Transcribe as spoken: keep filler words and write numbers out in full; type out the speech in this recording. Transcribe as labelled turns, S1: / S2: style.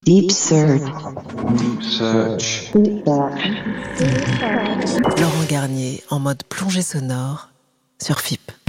S1: Deep Search.
S2: Deep Search.
S1: Deep Search.
S3: Laurent Garnier en mode plongée sonore sur F I P.